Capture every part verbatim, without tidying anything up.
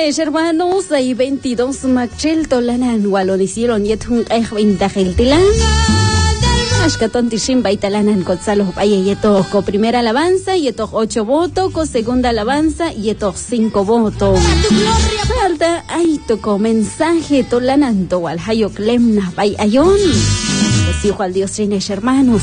Nishines, hermanos, hay veintidós Machel Tolanan, Walon hicieron Yetun Ejvintajeltilan. Ashkaton Tishim Baitalanan Kotzalo Payeto, co primera alabanza, Yeto ocho votos, co segunda alabanza, Yeto cinco votos. Falta, ahí tocó mensaje Tolanan, Toal Hayo Klemna, Bay Ayon. Hijo al Dios Nishines, hermanos.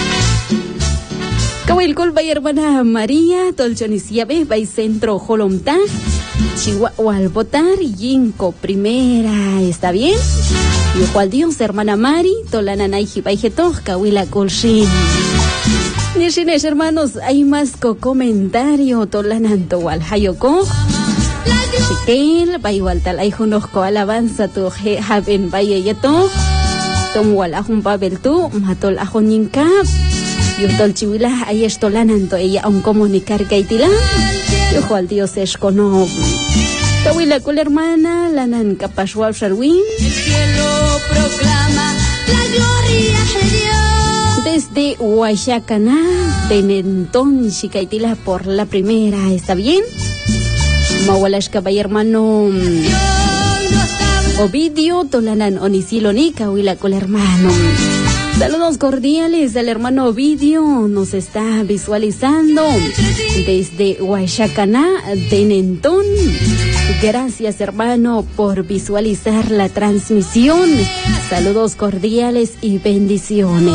Kawil Kolba y hermana María, Tolchonisiabe, Bay Centro Jolomta, Chihuahua al votar, Yinco primera, ¿está bien? Hijo al Dios, hermana Mari, Tolananay Jipaijeto, Kawila Kolshin. Nishines, hermanos, hay más co comentario, Tolananto wal Hayoko. Chiquel, Bayualtal, hay unosco alabanza, tu Haben Bayeto, Tom Walahun Babel tu, Matol Ajoninka. Yutol chiwila ay estolananto ella a un comunicar gaitila. Yojo al Dios es cono. Tawila con la hermana, lanan capashual sharwin. El cielo proclama la gloria de Dios. Desde Huayacana, Tenentón, Chicaitila por la primera, ¿está bien? Mawalash cabay hermano Ovidio, Tolanan Onisilonica, huila con el hermano. Saludos cordiales al hermano Ovidio, nos está visualizando desde Huayacana, Tenentón. Gracias, hermano, por visualizar la transmisión. Saludos cordiales y bendiciones.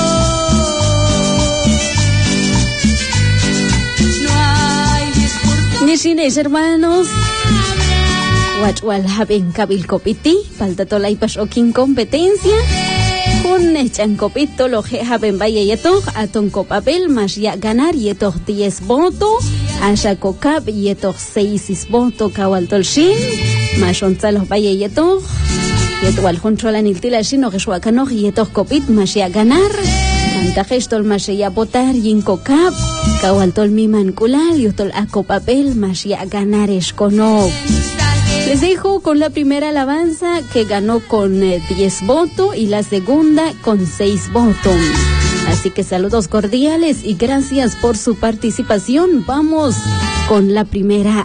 Nishines, hermanos. Huachual Haben Kabilcopiti, falta tola y pashokin competencia. Un chancopito lo Haben Valle yeto, atonco papel, más ya ganar yeto diez votos. Asha Kokab yeto seis votos, Kawaltolshin, más onzalos Valle yeto. Yeto al controla niltila shino que suacano yeto copit, más ya ganar. Tanta gestol más ya votar yinco cap. Kawaltol mi manculal, yotol aco papel, más ya ganar escono. Les dejo con la primera alabanza que ganó con eh, diez votos y la segunda con seis votos. Así que saludos cordiales y gracias por su participación. Vamos con la primera